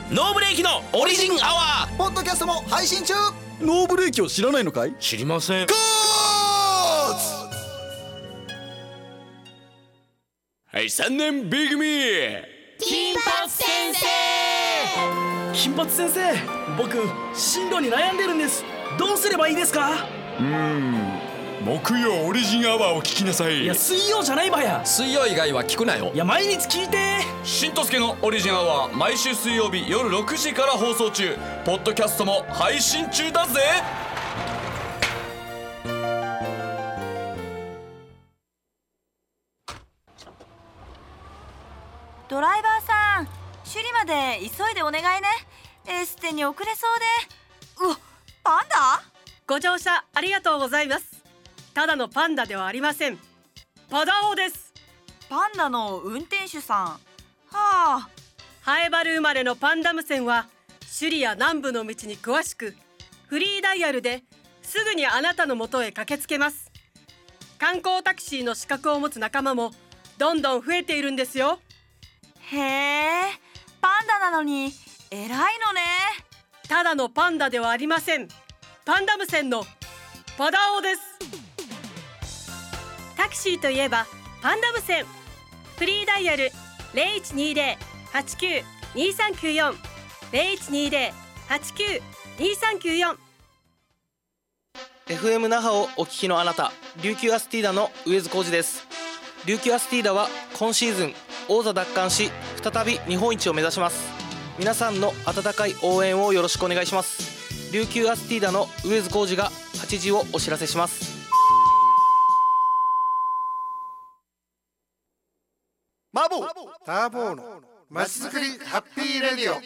ノーブレーキのオリジンアワーポッドキャストも配信中。 ノーブレーキを知らないのかい？ 知りません。 ゴーズはい、3年 B 組金髪先生。 金髪先生、僕進路に悩んでるんです。どうすればいいですか？ 木曜オリジンアワーを聞きなさい。 いや、水曜じゃないばや。 水曜以外は聞くなよ。 いや、毎日聞いて。 しんとすけのオリジンアワー、毎週水曜日夜6時から放送中。ポッドキャストも配信中だぜ。 ドライバーさん、首里まで急いでお願いね。エステに遅れそうで。うわ、パンダ？ ご乗車ありがとうございます。ただのパンダではありません。パダオです。 パンダの運転手さん。はあ。 ハエバル生まれのパンダム線は首里や南部の道に詳しく、フリーダイヤルですぐにあなたの元へ駆けつけます。観光タクシーの資格を持つ仲間もどんどん増えているんですよ。 へえ、パンダなのに偉いのね。 ただのパンダではありません。パンダム線のパダオです。タクシーといえばパンダム線。フリーダイヤル 0120-89-2394 0120-89-2394。 FM 那覇をお聞きのあなた、琉球アスティーダの上津浩二です。琉球アスティーダは今シーズン王座奪還し、再び日本一を目指します。皆さんの温かい応援をよろしくお願いします。琉球アスティーダの上津浩二が8時をお知らせします。 マボターボーのまちづくりハッピーレディオ。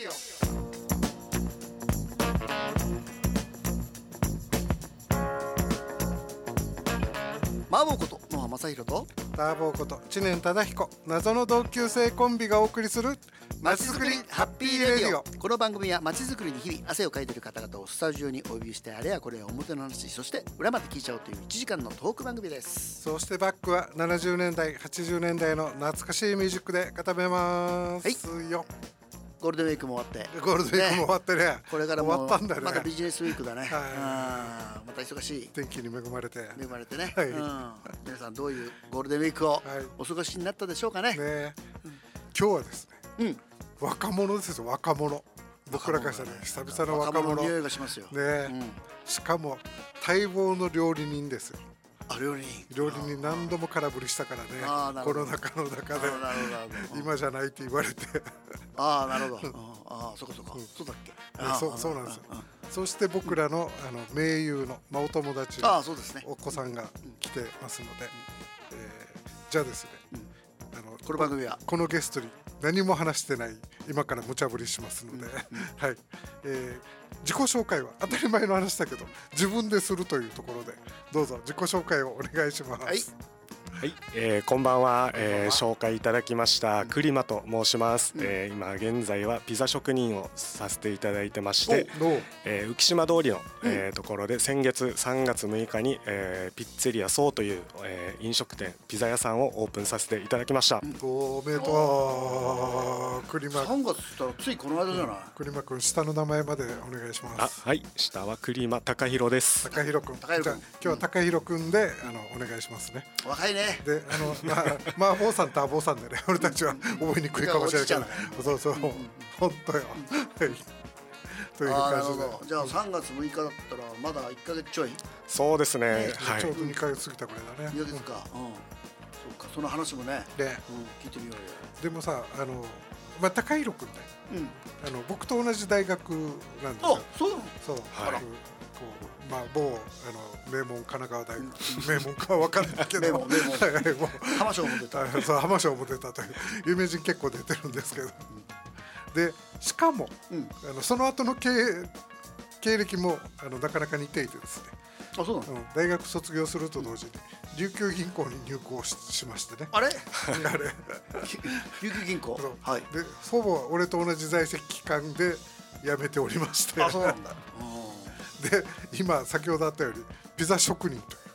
マボこと野浜正宏とターボーこと知念忠彦、謎の同級生コンビがお送りするまちづくりハッピーレディオ。この番組はまちづくりに日々汗をかいている方々をスタジオにお呼びして、あれやこれや表の話、そして裏まで聞いちゃおうという1時間のトーク番組です。 そしてバックは70年代80年代の懐かしいミュージックで固めますよ。 ゴールデンウィークも終わって、 ゴールデンウィークも終わってね。 これからも終わったんだね。 またビジネスウィークだね。 はまた忙しい天気に恵まれてね、 はい皆さんどういうゴールデンウィークをはいお過ごしになったでしょうかね。 ね。今日はですね、 うん、 若者ですよ。若者、僕らからしたら久々の若者の匂いがしますよね。しかも待望の料理人ですよ。 料理人何度も空振りしたからね。コロナ禍の中で今じゃないって言われてなるほど。そうかそうだっけ。 そうなんですよ。そして僕らの盟友のお友達のお子さんが来てますので、じゃあですね、 この番組はこのゲストに何も話してない今から無茶ぶりしますので、はい、自己紹介は当たり前の話だけど自分でするというところで、どうぞ自己紹介をお願いします。 はい、こんばんは、紹介いただきましたクリマと申します。今現在はピザ職人をさせていただいてまして、浮島通りの、ところで先月3月6日に、ピッツェリアソーという、飲食店ピザ屋さんをオープンさせていただきました。 おめでとう。クリマ 3月って言ったらついこの間じゃない。 クリマ君、下の名前までお願いします。 はい、下はクリマ高弘です。 高弘君、じゃあ今日は高弘君でお願いしますね。 若いね。 で坊さんと坊さんでね、俺たちは覚えにくいかもしれないけど、そう本当よ。という感じで、 じゃあ3月6日だったらまだ1ヶ月ちょい。 そうですね、 ちょうど2ヶ月過ぎたぐらいだね。 2ヶ月か。そうか、その話もね聞いてみようよ。 でもさ、高弘君ね、僕と同じ大学なんですよ。 そうなの。 そう、某名門神奈川大学、名門かは分からないけど、 浜賞も出た。 そう、浜賞も出たという有名人結構出てるんですけど、でしかもその後の経歴もなかなか似ていてですね。 そうなの。 大学卒業すると同時に琉球銀行に入行しましてね。 あれ琉球銀行。はい。 でほぼ俺と同じ在籍期間で辞めておりまして。 そうなんだ。 で今先ほどあったようにピザ職人という。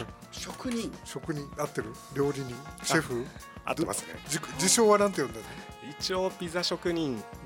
職人合ってる？料理人、シェフ？ 合ってますね。 自称はなんて呼んだの？ 一応ピザ職人